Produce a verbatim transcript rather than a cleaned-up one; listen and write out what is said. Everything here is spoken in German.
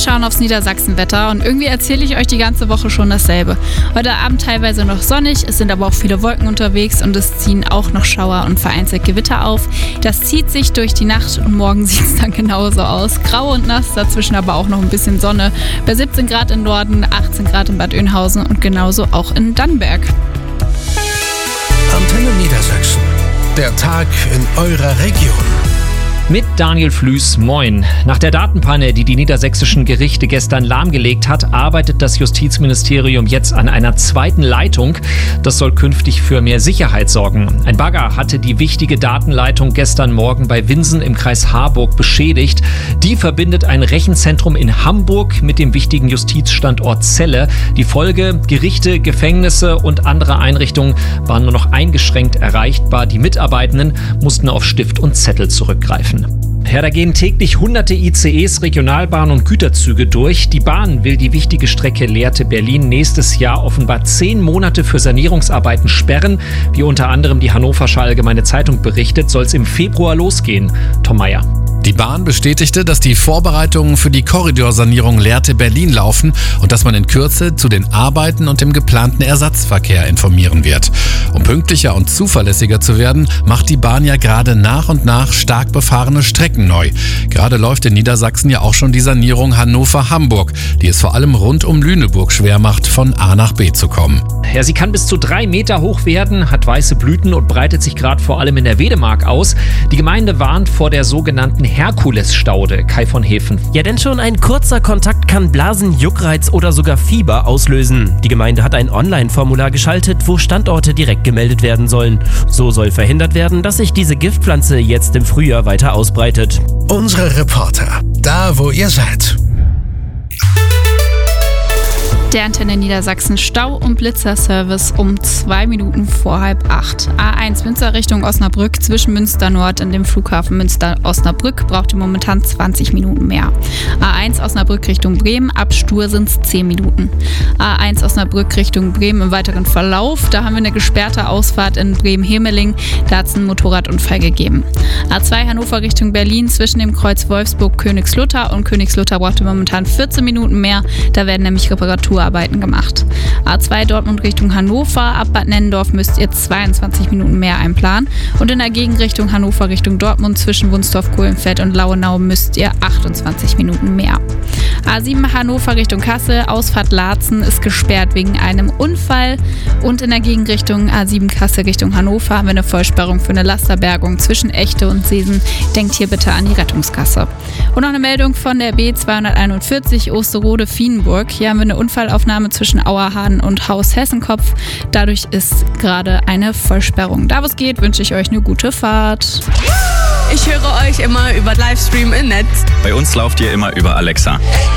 schauen aufs Niedersachsenwetter und irgendwie erzähle ich euch die ganze Woche schon dasselbe. Heute Abend teilweise noch sonnig, es sind aber auch viele Wolken unterwegs und es ziehen auch noch Schauer und vereinzelt Gewitter auf. Das zieht sich durch die Nacht und morgen sieht es dann genauso aus. Grau und nass, dazwischen aber auch noch ein bisschen Sonne. Bei siebzehn Grad im Norden, achtzehn Grad in Bad Oeynhausen und genauso auch in Dannenberg. Antenne Niedersachsen. Der Tag in eurer Region. Mit Daniel Flüß, moin. Nach der Datenpanne, die die niedersächsischen Gerichte gestern lahmgelegt hat, arbeitet das Justizministerium jetzt an einer zweiten Leitung. Das soll künftig für mehr Sicherheit sorgen. Ein Bagger hatte die wichtige Datenleitung gestern Morgen bei Winsen im Kreis Harburg beschädigt. Die verbindet ein Rechenzentrum in Hamburg mit dem wichtigen Justizstandort Celle. Die Folge: Gerichte, Gefängnisse und andere Einrichtungen waren nur noch eingeschränkt erreichbar. Die Mitarbeitenden mussten auf Stift und Zettel zurückgreifen. Ja, da gehen täglich hunderte I C Es, Regionalbahnen und Güterzüge durch. Die Bahn will die wichtige Strecke Lehrte-Berlin nächstes Jahr offenbar zehn Monate für Sanierungsarbeiten sperren. Wie unter anderem die Hannoversche Allgemeine Zeitung berichtet, soll es im Februar losgehen. Tom Meyer. Die Bahn bestätigte, dass die Vorbereitungen für die Korridorsanierung Lehrte-Berlin laufen und dass man in Kürze zu den Arbeiten und dem geplanten Ersatzverkehr informieren wird. Um pünktlicher und zuverlässiger zu werden, macht die Bahn ja gerade nach und nach stark befahrene Strecken neu. Gerade läuft in Niedersachsen ja auch schon die Sanierung Hannover-Hamburg, die es vor allem rund um Lüneburg schwer macht, von A nach B zu kommen. Ja, sie kann bis zu drei Meter hoch werden, hat weiße Blüten und breitet sich gerade vor allem in der Wedemark aus. Die Gemeinde warnt vor der sogenannten Herkulesstaude. Kai von Hefen. Ja, denn schon ein kurzer Kontakt kann Blasen, Juckreiz oder sogar Fieber auslösen. Die Gemeinde hat ein Online-Formular geschaltet, wo Standorte direkt gemeldet werden sollen. So soll verhindert werden, dass sich diese Giftpflanze jetzt im Frühjahr weiter ausbreitet. Unsere Reporter, da wo ihr seid. Der Antenne Niedersachsen Stau- und Blitzerservice um zwei Minuten vor halb acht. A eins Münster Richtung Osnabrück zwischen Münster Nord und dem Flughafen Münster-Osnabrück braucht ihr momentan zwanzig Minuten mehr. A eins Osnabrück Richtung Bremen, ab Stur sind es zehn Minuten. A eins Osnabrück Richtung Bremen im weiteren Verlauf, da haben wir eine gesperrte Ausfahrt in Bremen-Hemeling, da hat es einen Motorradunfall gegeben. A zwei Hannover Richtung Berlin zwischen dem Kreuz Wolfsburg-Königslutter und Königslutter braucht ihr momentan vierzehn Minuten mehr, da werden nämlich Reparaturarbeiten gemacht. A zwei Dortmund Richtung Hannover, ab Bad Nennendorf müsst ihr zweiundzwanzig Minuten mehr einplanen und in der Gegenrichtung Hannover Richtung Dortmund zwischen Wunsdorf-Kohlenfeld und Lauenau müsst ihr achtundzwanzig Minuten mehr. A sieben Hannover Richtung Kassel, Ausfahrt Laatzen ist gesperrt wegen einem Unfall und in der Gegenrichtung A sieben Kassel Richtung Hannover haben wir eine Vollsperrung für eine Lasterbergung zwischen Echte und Seesen. Denkt hier bitte an die Rettungskasse. Und noch eine Meldung von der B zweihunderteinundvierzig Osterode-Vienburg. Hier haben wir eine Unfallaufnahme zwischen Auerhahn und Haus Hessenkopf. Dadurch ist gerade eine Vollsperrung. Da wo es geht, wünsche ich euch eine gute Fahrt. Ich höre euch immer über Livestream im Netz. Bei uns lauft ihr immer über Alexa.